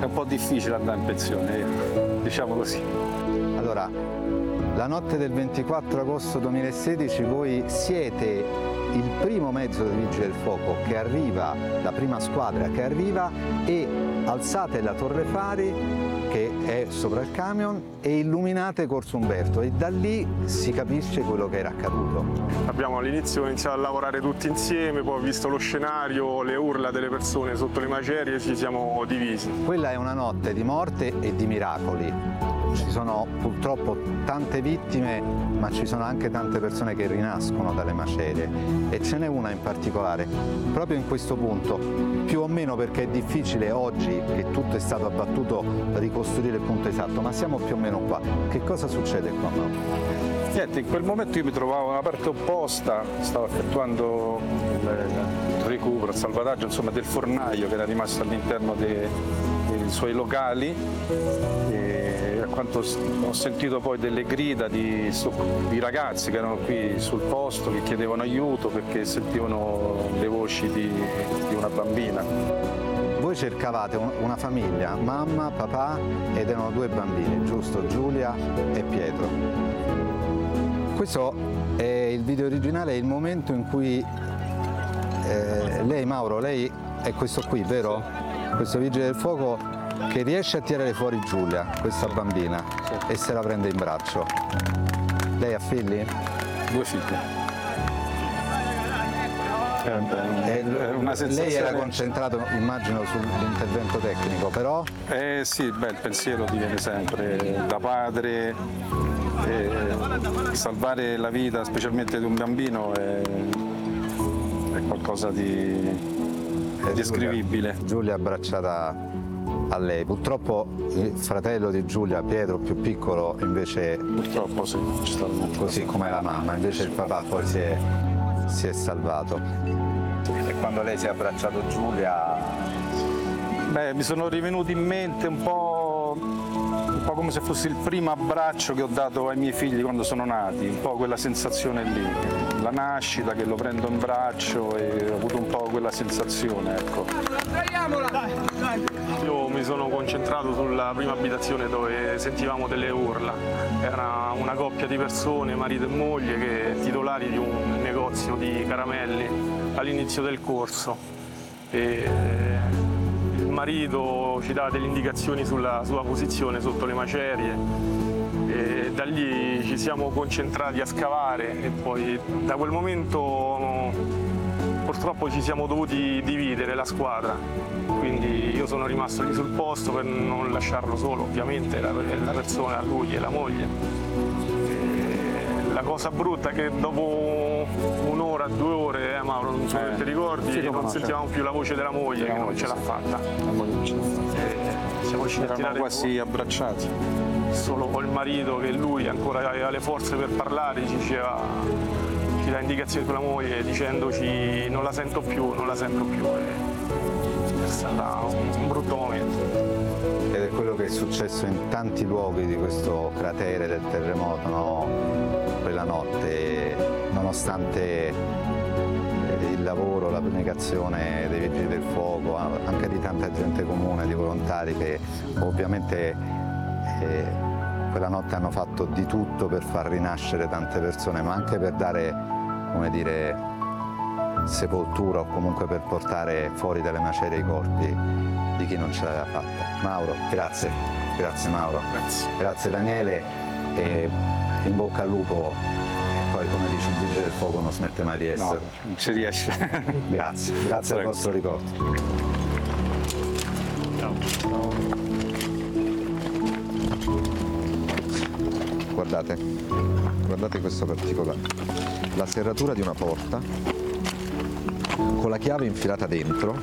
un po' difficile andare in pensione, diciamo così. Allora, la notte del 24 agosto 2016 voi siete il primo mezzo dei Vigili del Fuoco che arriva, la prima squadra che arriva, e alzate la torre fari che è sopra il camion e illuminate Corso Umberto, e da lì si capisce quello che era accaduto. Abbiamo all'inizio iniziato a lavorare tutti insieme, poi visto lo scenario, le urla delle persone sotto le macerie, ci siamo divisi. Quella è una notte di morte e di miracoli. Ci sono purtroppo tante vittime, ma ci sono anche tante persone che rinascono dalle macerie, e ce n'è una in particolare, proprio in questo punto, più o meno perché è difficile oggi che tutto è stato abbattuto ricostruire il punto esatto, ma siamo più o meno qua. Che cosa succede qua, Mauro? Niente, in quel momento io mi trovavo nella parte opposta, stavo effettuando il recupero, il salvataggio, insomma, del fornaio che era rimasto all'interno dei suoi locali, e a quanto ho sentito poi delle grida di ragazzi che erano qui sul posto, che chiedevano aiuto perché sentivano le voci di una bambina. Voi cercavate una famiglia, mamma, papà, ed erano due bambini, giusto? Giulia e Pietro. Questo è il video originale, è il momento in cui lei, Mauro, lei è questo qui, vero? Sì. Questo Vigile del Fuoco che riesce a tirare fuori Giulia, questa bambina, e se la prende in braccio. Lei ha figli? 2 figli. È una sensazione... Lei era concentrato, immagino, sull'intervento tecnico, però? Sì, il pensiero ti viene sempre da padre. Salvare la vita, specialmente di un bambino, è qualcosa di indescrivibile. Giulia abbracciata a lei. Purtroppo il fratello di Giulia, Pietro, più piccolo, invece... Purtroppo sì, ci sta così come la mamma, invece il papà poi si è salvato. E quando lei si è abbracciato Giulia... Beh, mi sono rivenuti in mente un po' come se fosse il primo abbraccio che ho dato ai miei figli quando sono nati, un po' quella sensazione lì, la nascita, che lo prendo in braccio, e ho avuto un po' quella sensazione, ecco. Io mi sono concentrato sulla prima abitazione dove sentivamo delle urla. Era una coppia di persone, marito e moglie, titolari di un negozio di caramelli all'inizio del corso. Il marito ci dava delle indicazioni sulla sua posizione sotto le macerie, e da lì ci siamo concentrati a scavare, e poi da quel momento purtroppo ci siamo dovuti dividere la squadra, quindi io sono rimasto lì sul posto per non lasciarlo solo, ovviamente la persona, lui e la moglie. La cosa brutta è che dopo un'ora, 2 ore, Mauro, non so se ti ricordi, sì, non sentivamo più la voce della moglie, che non ce l'ha fatta. Siamo riusciti a tirare quasi abbracciati. Solo col marito, che lui ancora aveva le forze per parlare, ci dà indicazioni sulla moglie dicendoci non la sento più, non la sento più. È stato un brutto momento. Ed è quello che è successo in tanti luoghi di questo cratere del terremoto, no? Quella notte, nonostante il lavoro, la abnegazione dei Vigili del Fuoco, anche di tanta gente comune, di volontari che ovviamente quella notte hanno fatto di tutto per far rinascere tante persone, ma anche per dare, come dire, sepoltura, o comunque per portare fuori dalle macerie i corpi di chi non ce l'aveva fatta. Mauro, grazie Mauro, grazie Daniele, e in bocca al lupo, e poi, come dice il Vigile del Fuoco, non smette mai di essere. No, non ci riesce. Grazie al vostro ricordo. Guardate questo particolare, la serratura di una porta con la chiave infilata dentro,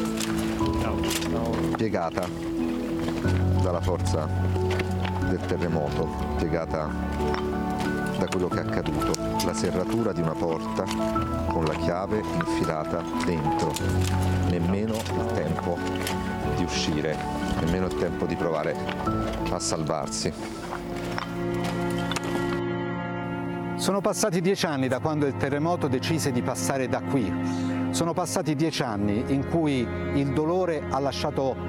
piegata dalla forza del terremoto, piegata da quello che è accaduto, la serratura di una porta con la chiave infilata dentro, nemmeno il tempo di uscire, nemmeno il tempo di provare a salvarsi. Sono passati 10 anni da quando il terremoto decise di passare da qui. Sono passati 10 anni in cui il dolore ha lasciato